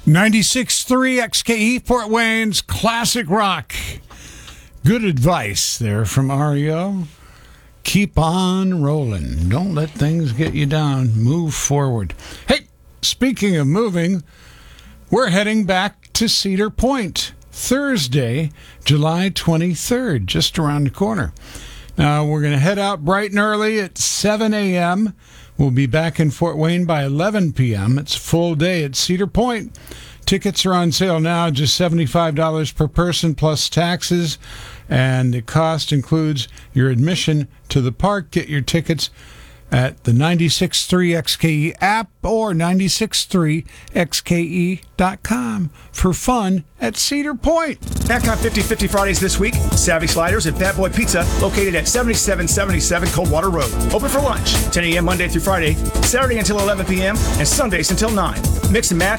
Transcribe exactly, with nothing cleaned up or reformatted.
ninety-six point three X K E, Fort Wayne's Classic Rock. Good advice there from R E O. Keep on rolling. Don't let things get you down. Move forward. Hey, speaking of moving, we're heading back to Cedar Point Thursday, July twenty-third, just around the corner. Now, we're going to head out bright and early at seven a.m. We'll be back in Fort Wayne by eleven p.m. It's a full day at Cedar Point. Tickets are on sale now, just seventy-five dollars per person plus taxes, and the cost includes your admission to the park. Get your tickets at the ninety-six point three X K E app or ninety-six point three X K E dot com for fun at Cedar Point. Back on fifty fifty Fridays this week, Savvy Sliders and Fat Boy Pizza, located at seventy-seven seventy-seven Coldwater Road. Open for lunch, ten a.m. Monday through Friday, Saturday until eleven p.m., and Sundays until nine. Mix and match